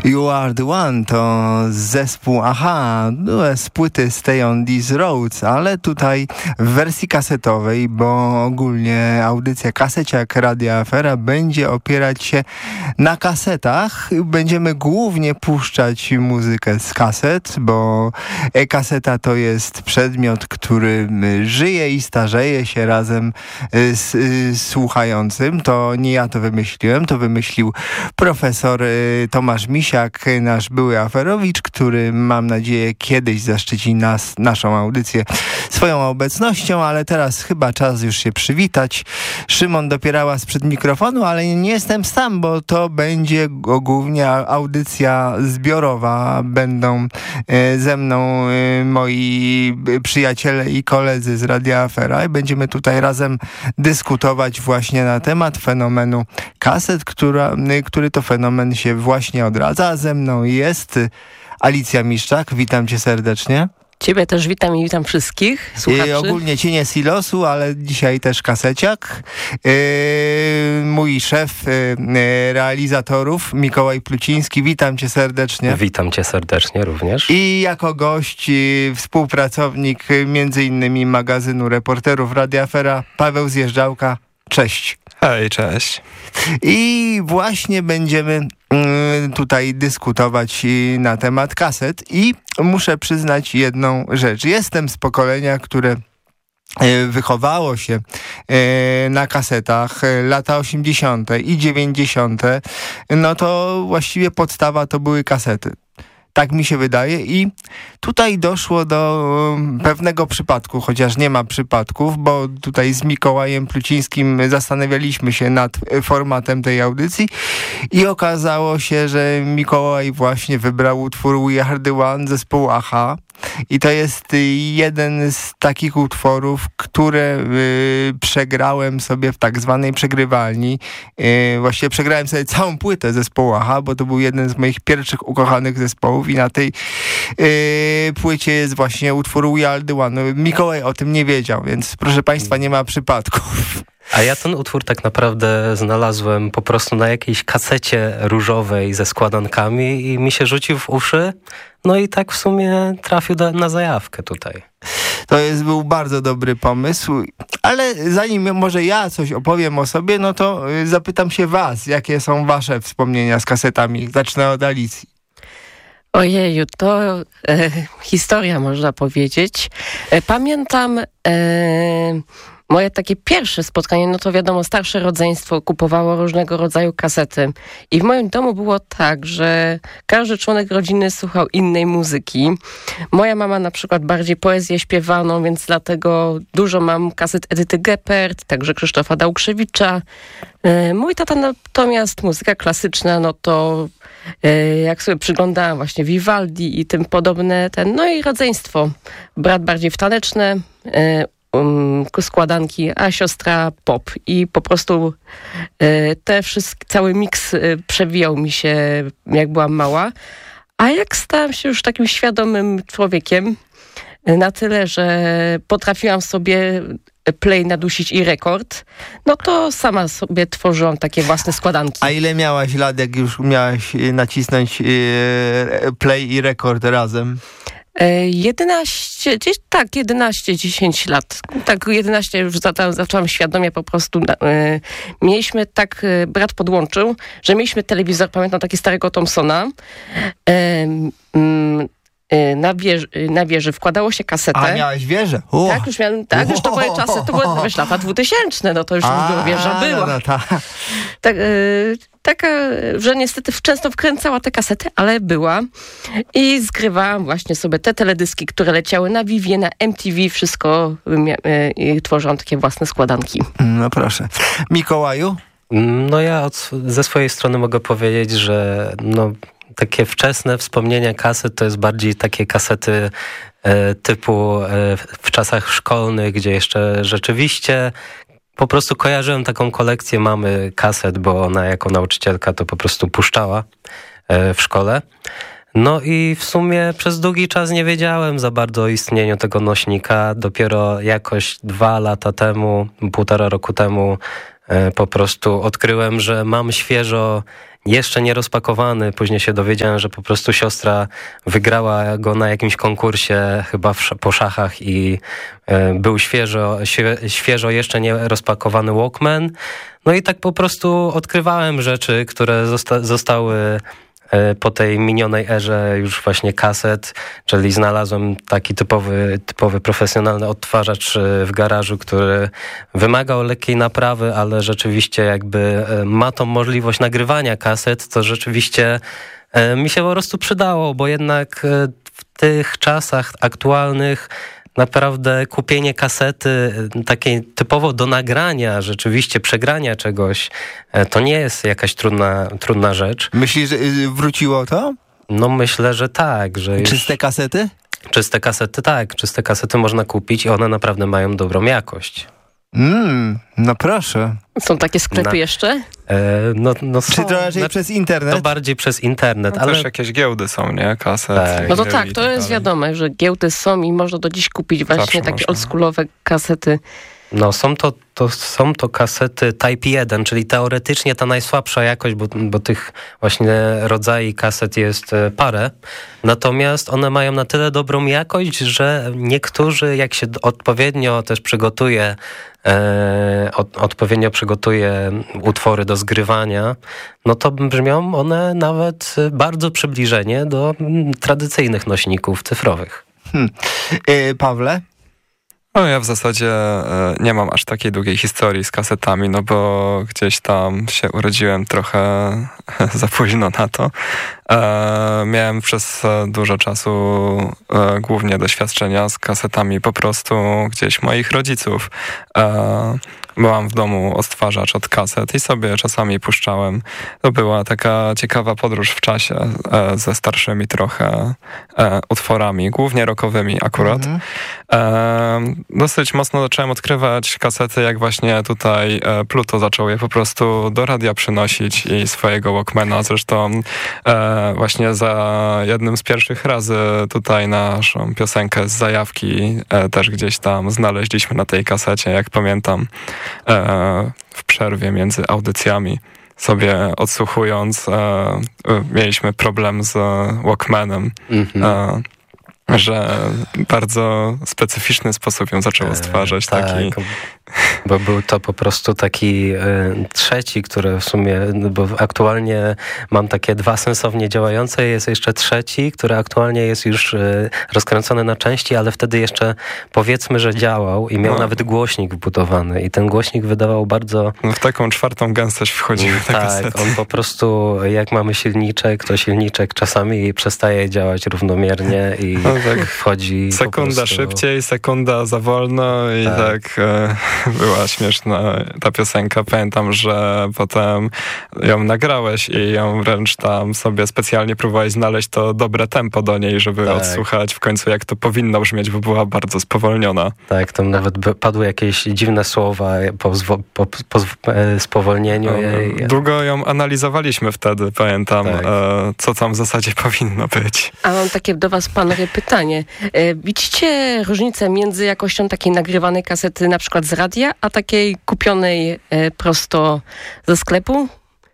You Are The One to zespół Aha, z płyty Stay On These Roads, ale tutaj w wersji kasetowej, bo ogólnie audycja Kaseciak Radia Afera będzie opierać się na kasetach. Będziemy głównie puszczać muzykę z kaset, bo kaseta to jest przedmiot, który żyje i starzeje się razem z słuchającym. To nie ja to wymyśliłem, to wymyślił profesor Tomasz Misiak, nasz były aferowicz, który, mam nadzieję, kiedyś zaszczyci naszą audycję swoją obecnością, ale teraz chyba czas już się przywitać. Szymon Dopierała sprzed mikrofonu, ale nie jestem sam, bo to będzie głównie audycja zbiorowa. Będą ze mną moi przyjaciele i koledzy z Radia Afera i będziemy tutaj razem dyskutować właśnie na temat fenomenu kaset, który to fenomen się właśnie odradza. Ze mną jest Alicja Miszczak. Witam cię serdecznie. Ciebie też witam i witam wszystkich słuchaczy. Ogólnie cienie silosu, ale dzisiaj też kaseciak. Mój szef realizatorów, Mikołaj Pluciński. Witam cię serdecznie. Witam cię serdecznie również. I jako gość współpracownik między innymi magazynu Reporterów Radia Afera, Paweł Zjeżdżałka. Cześć. Hej, cześć. I właśnie będziemy tutaj dyskutować na temat kaset i muszę przyznać jedną rzecz. Jestem z pokolenia, które wychowało się na kasetach lata 80. i 90. No to właściwie podstawa to były kasety. Tak mi się wydaje i tutaj doszło do pewnego przypadku, chociaż nie ma przypadków, bo tutaj z Mikołajem Plucińskim zastanawialiśmy się nad formatem tej audycji i okazało się, że Mikołaj właśnie wybrał utwór We Are The One zespołu Aha. I to jest jeden z takich utworów, które przegrałem sobie w tak zwanej przegrywalni. Właściwie przegrałem sobie całą płytę zespołu Aha, bo to był jeden z moich pierwszych ukochanych zespołów i na tej płycie jest właśnie utwór We Are The One. Mikołaj o tym nie wiedział, więc proszę państwa, nie ma przypadków. A ja ten utwór tak naprawdę znalazłem po prostu na jakiejś kasecie różowej ze składankami i mi się rzucił w uszy. No i tak w sumie trafił na zajawkę tutaj. To był bardzo dobry pomysł, ale zanim może ja coś opowiem o sobie, no to zapytam się was, jakie są wasze wspomnienia z kasetami. Zacznę od Alicji. Ojeju, to historia można powiedzieć. Pamiętam moje takie pierwsze spotkanie, no to wiadomo, starsze rodzeństwo kupowało różnego rodzaju kasety. I w moim domu było tak, że każdy członek rodziny słuchał innej muzyki. Moja mama na przykład bardziej poezję śpiewaną, więc dlatego dużo mam kaset Edyty Geppert, także Krzysztofa Dałkrzewicza. Mój tata natomiast muzyka klasyczna, no to jak sobie przyglądałam właśnie Vivaldi i tym podobne, no i rodzeństwo. Brat bardziej w taneczne, składanki, a siostra pop. I po prostu cały miks przewijał mi się, jak byłam mała. A jak stałam się już takim świadomym człowiekiem, na tyle, że potrafiłam sobie play nadusić i rekord, no to sama sobie tworzyłam takie własne składanki. A ile miałaś lat, jak już umiałaś nacisnąć play i rekord razem? 11, 10 lat. Tak, 11 już zaczęłam świadomie po prostu. Mieliśmy tak, brat podłączył, że mieliśmy telewizor, pamiętam, taki starego Thomsona. Na wieży wkładało się kasetę. A miałaś wieżę? Tak, już miałem, tak, już to były czasy, to były wiesz, lata 2000, no to już wieża była. No, tak, taka, że niestety często wkręcała te kasety, ale była. I zgrywałam właśnie sobie te teledyski, które leciały na Vivie, na MTV, wszystko i tworzyłam takie własne składanki. No proszę. Mikołaju? No ja ze swojej strony mogę powiedzieć, że takie wczesne wspomnienia kaset to jest bardziej takie kasety typu w czasach szkolnych, gdzie jeszcze rzeczywiście po prostu kojarzyłem taką kolekcję mamy kaset, bo ona jako nauczycielka to po prostu puszczała w szkole. No i w sumie przez długi czas nie wiedziałem za bardzo o istnieniu tego nośnika. Dopiero jakoś 2 lata temu, 1,5 roku temu po prostu odkryłem, że mam świeżo jeszcze nie rozpakowany. Później się dowiedziałem, że po prostu siostra wygrała go na jakimś konkursie chyba po szachach i był świeżo jeszcze nie rozpakowany Walkman. No i tak po prostu odkrywałem rzeczy, które zostały po tej minionej erze już właśnie kaset, czyli znalazłem taki typowy profesjonalny odtwarzacz w garażu, który wymagał lekkiej naprawy, ale rzeczywiście jakby ma tą możliwość nagrywania kaset, to rzeczywiście mi się po prostu przydało, bo jednak w tych czasach aktualnych naprawdę kupienie kasety takiej typowo do nagrania, rzeczywiście przegrania czegoś, to nie jest jakaś trudna rzecz. Myślisz, że wróciło to? No myślę, że tak. Że czyste kasety? Czyste kasety, tak. Czyste kasety można kupić i one naprawdę mają dobrą jakość. No proszę. Są takie sklepy jeszcze? Czy to raczej przez internet? To bardziej przez internet. Ale też jakieś giełdy są, nie? Kaset. Tak. No to tak, to jest wiadome, że giełdy są i można do dziś kupić właśnie takie oldschoolowe kasety. No są to kasety Type 1, czyli teoretycznie ta najsłabsza jakość, bo tych właśnie rodzajów kaset jest parę. Natomiast one mają na tyle dobrą jakość, że niektórzy, jak się odpowiednio też przygotuje utwory do zgrywania, no to brzmią one nawet bardzo przybliżenie do tradycyjnych nośników cyfrowych. Pawle? No ja w zasadzie nie mam aż takiej długiej historii z kasetami, no bo gdzieś tam się urodziłem trochę za późno na to. Miałem przez dużo czasu głównie doświadczenia z kasetami po prostu gdzieś moich rodziców. Byłam w domu odtwarzacz od kaset i sobie czasami puszczałem. To była taka ciekawa podróż w czasie ze starszymi trochę utworami, głównie rockowymi akurat. Dosyć mocno zacząłem odkrywać kasety, jak właśnie tutaj Pluto zaczął je po prostu do radia przynosić i swojego Walkmana. Zresztą właśnie za jednym z pierwszych razy tutaj naszą piosenkę z zajawki też gdzieś tam znaleźliśmy na tej kasecie, jak pamiętam, w przerwie między audycjami sobie odsłuchując mieliśmy problem z Walkmanem, że bardzo specyficzny sposób ją zaczęło stwarzać. Tak, bo był to po prostu taki trzeci, który w sumie, bo aktualnie mam takie dwa sensownie działające, jest jeszcze trzeci, który aktualnie jest już rozkręcony na części, ale wtedy jeszcze powiedzmy, że działał i miał nawet głośnik wbudowany i ten głośnik wydawał bardzo... No w taką czwartą gęstość wchodziły te kasety. Tak, on po prostu, jak mamy silniczek, to silniczek czasami przestaje działać równomiernie i wchodzi sekunda szybciej, sekunda za wolno i tak była śmieszna ta piosenka. Pamiętam, że potem ją nagrałeś i ją wręcz tam sobie specjalnie próbowałeś znaleźć to dobre tempo do niej, żeby odsłuchać w końcu jak to powinno brzmieć, bo była bardzo spowolniona. Tak, tam nawet padły jakieś dziwne słowa po spowolnieniu jej. Długo ją analizowaliśmy wtedy, pamiętam, co tam w zasadzie powinno być. A mam takie do was, panowie, pytanie. Widzicie różnicę między jakością takiej nagrywanej kasety na przykład z radia, a takiej kupionej prosto ze sklepu?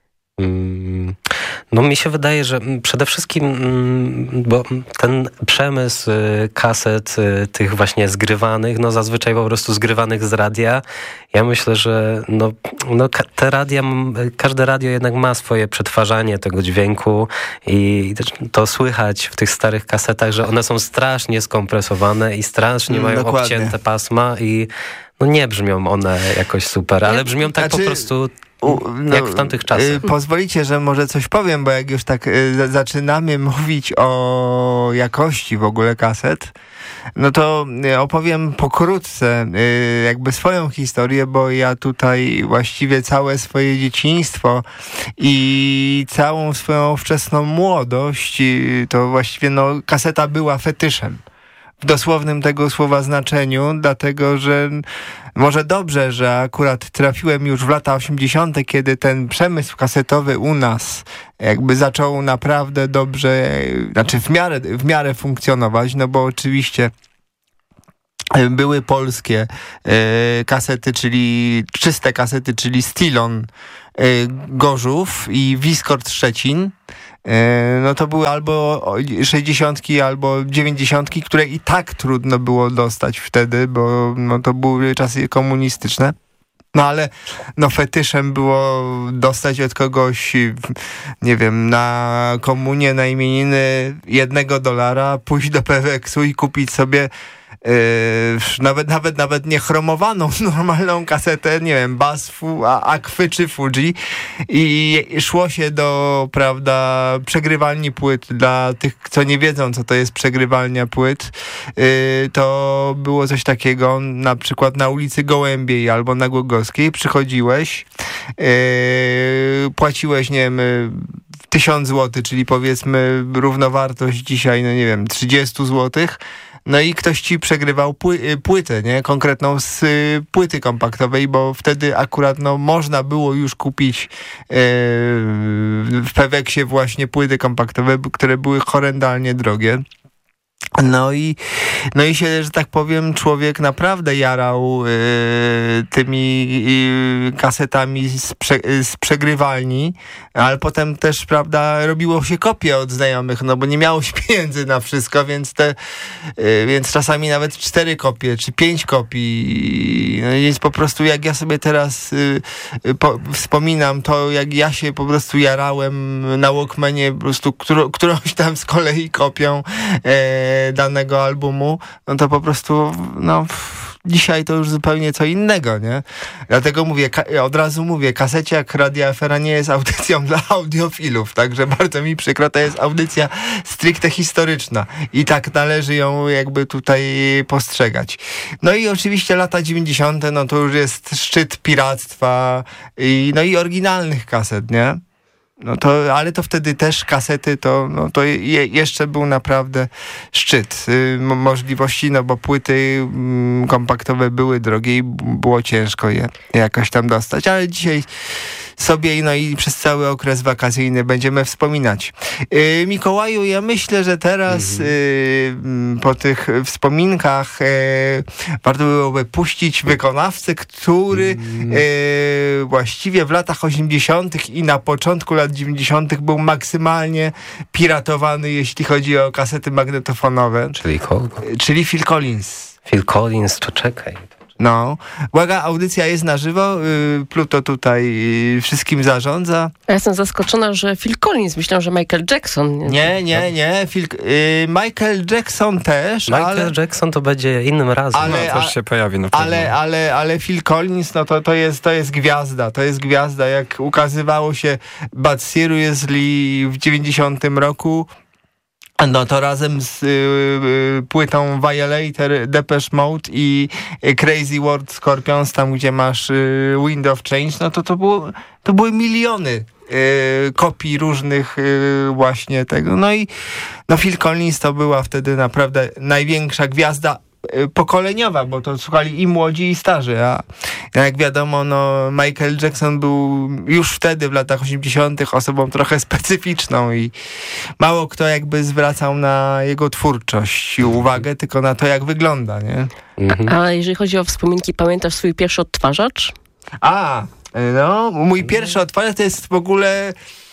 No mi się wydaje, że przede wszystkim, bo ten przemysł kaset tych właśnie zgrywanych, no zazwyczaj po prostu zgrywanych z radia, ja myślę, że te radia, każde radio jednak ma swoje przetwarzanie tego dźwięku i to słychać w tych starych kasetach, że one są strasznie skompresowane i strasznie mają obcięte pasma i nie brzmią one jakoś super, ale brzmią tak po prostu... jak w tamtych czasach. Pozwolicie, że może coś powiem, bo jak już tak zaczynamy mówić o jakości w ogóle kaset, no to opowiem pokrótce jakby swoją historię, bo ja tutaj właściwie całe swoje dzieciństwo i całą swoją wczesną młodość to właściwie kaseta była fetyszem. W dosłownym tego słowa znaczeniu, dlatego że może dobrze, że akurat trafiłem już w lata 80., kiedy ten przemysł kasetowy u nas jakby zaczął naprawdę dobrze, znaczy w miarę funkcjonować, no bo oczywiście były polskie kasety, czyli czyste kasety, czyli Stilon, Gorzów i Wiskord Szczecin. No to były albo 60 albo 90, które i tak trudno było dostać wtedy, bo no to były czasy komunistyczne. No ale no fetyszem było dostać od kogoś, nie wiem, na komunię, na imieniny $1, pójść do Peweksu i kupić sobie nawet nie chromowaną, normalną kasetę, nie wiem, Bass, Aquy czy Fuji i szło się do, prawda, przegrywalni płyt. Dla tych, co nie wiedzą, co to jest przegrywalnia płyt, to było coś takiego, na przykład na ulicy Gołębiej albo na Głogowskiej przychodziłeś, płaciłeś, nie wiem, 1000 zł, czyli powiedzmy równowartość dzisiaj, no nie wiem, 30 zł. No i ktoś ci przegrywał płytę, nie? Konkretną z płyty kompaktowej, bo wtedy akurat no, można było już kupić w Peweksie właśnie płyty kompaktowe, które były horrendalnie drogie. No i się, że tak powiem, człowiek naprawdę jarał tymi kasetami z przegrywalni, ale potem też, prawda, robiło się kopie od znajomych, no bo nie miało się pieniędzy na wszystko, więc czasami nawet 4 kopie, czy 5 kopii. No więc po prostu jak ja sobie teraz wspominam to, jak ja się po prostu jarałem na Walkmanie, po prostu którąś tam z kolei kopią danego albumu, no to po prostu, no dzisiaj to już zupełnie co innego, nie? Dlatego mówię, od razu mówię, Kaseciak Radia Afera nie jest audycją dla audiofilów, także bardzo mi przykro, to jest audycja stricte historyczna i tak należy ją jakby tutaj postrzegać. No i oczywiście lata 90, no to już jest szczyt piractwa no i oryginalnych kaset, nie? No to, ale to wtedy też kasety to jeszcze był naprawdę szczyt możliwości, no bo płyty kompaktowe były drogie i było ciężko je jakoś tam dostać, ale dzisiaj sobie no i przez cały okres wakacyjny będziemy wspominać. Mikołaju, ja myślę, że teraz po tych wspominkach warto byłoby puścić wykonawcę, który właściwie w latach 80. i na początku lat 90. był maksymalnie piratowany, jeśli chodzi o kasety magnetofonowe. Czyli kogo? Czyli Phil Collins. Phil Collins, to czekaj. No, uwaga, audycja jest na żywo, Pluto tutaj wszystkim zarządza. Ja jestem zaskoczona, że Phil Collins, myślałem, że Michael Jackson. Nie, Michael Jackson też. Michael Jackson to będzie innym razem. Też się pojawi na pewno. Ale Phil Collins, no to jest gwiazda, jak ukazywało się Bad Seriously w 90 roku. No to razem z płytą Violator, Depeche Mode i Crazy World Scorpions, tam gdzie masz Wind of Change, no to były miliony kopii różnych właśnie tego. No i Phil Collins to była wtedy naprawdę największa gwiazda pokoleniowa, bo to słuchali i młodzi, i starzy, a jak wiadomo, no Michael Jackson był już wtedy w latach 80. osobą trochę specyficzną i mało kto jakby zwracał na jego twórczość uwagę, tylko na to, jak wygląda, nie? A jeżeli chodzi o wspominki, pamiętasz swój pierwszy odtwarzacz? No, mój pierwszy odtwarzacz to jest w ogóle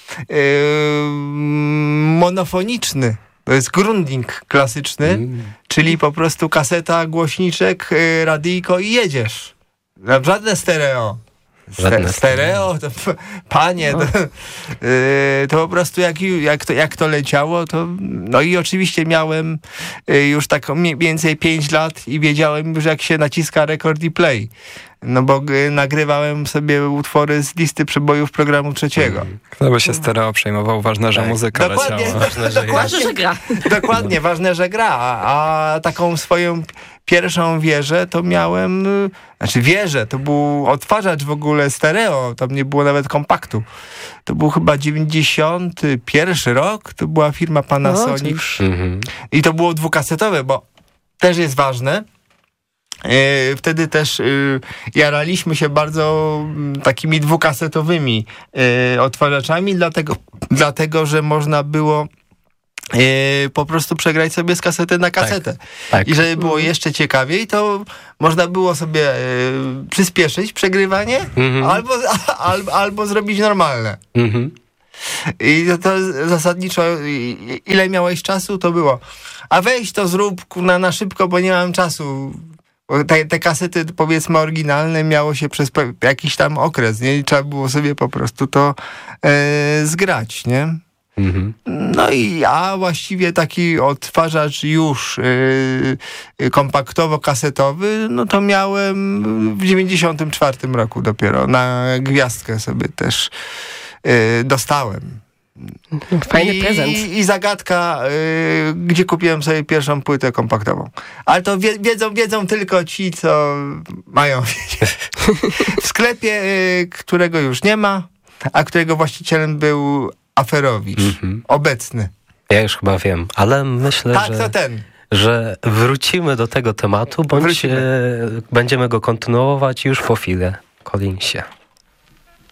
monofoniczny. To jest grundig klasyczny, czyli po prostu kaseta, głośniczek, radyjko i jedziesz. Żadne stereo. Stereo, to panie, to po prostu jak to leciało, to no i oczywiście miałem już tak mniej więcej 5 lat i wiedziałem już, jak się naciska record i play. No bo nagrywałem sobie utwory z listy przebojów programu trzeciego. Kto by się stereo przejmował? Ważne, że muzyka leciała. Ważne, że gra. Dokładnie, ważne, że gra. A taką swoją pierwszą wieżę to miałem, wieżę, to był odtwarzacz w ogóle stereo, tam nie było nawet kompaktu. To był chyba 91 rok, to była firma Panasonic. I to było dwukasetowe, bo też jest ważne. Wtedy też jaraliśmy się bardzo takimi dwukasetowymi odtwarzaczami, dlatego, że można było po prostu przegrać sobie z kasety na kasetę. Tak. I żeby było jeszcze ciekawiej, to można było sobie przyspieszyć przegrywanie albo zrobić normalne. I to zasadniczo ile miałeś czasu, to było. A weź to zrób na szybko, bo nie mam czasu. Bo te kasety, powiedzmy, oryginalne miało się przez jakiś tam okres, nie? I trzeba było sobie po prostu to zgrać, nie? No i właściwie taki odtwarzacz już kompaktowo-kasetowy, no to miałem w 94 roku dopiero. Na gwiazdkę sobie też dostałem. Fajny prezent. I zagadka, gdzie kupiłem sobie pierwszą płytę kompaktową. Ale to wiedzą tylko ci, co mają wiedzieć. W sklepie, którego już nie ma, a którego właścicielem był Aferowicz, obecny. Ja już chyba wiem, ale myślę, że wrócimy do tego tematu, bądź będziemy go kontynuować już po chwilę, Collinsie.